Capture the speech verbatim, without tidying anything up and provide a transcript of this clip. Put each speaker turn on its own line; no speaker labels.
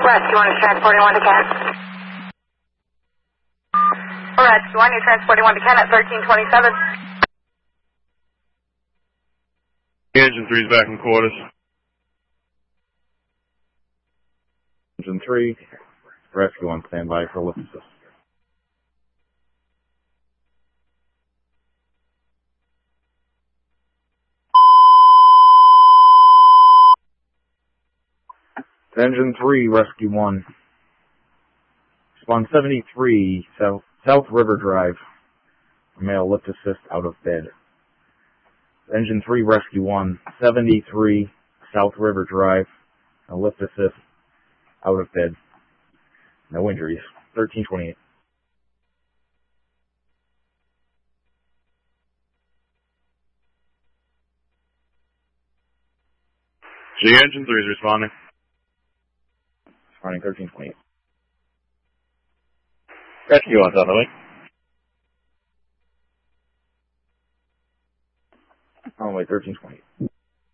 Rescue one is transporting one to Ken. Rescue one, you're transporting one to Ken at thirteen twenty-seven.
Engine three's back in quarters.
Engine three, rescue one, stand by for lift assist. Engine three, rescue one. Spawn seventy-three, South, South River Drive. Male lift assist out of bed. Engine three, rescue one. seventy-three, South River Drive. A lift assist out of bed. No injuries. thirteen twenty-eight.
G engine three is responding.
Responding thirteen twenty-eight.
Rescue one's on the way.
On the way thirteen twenty-eight.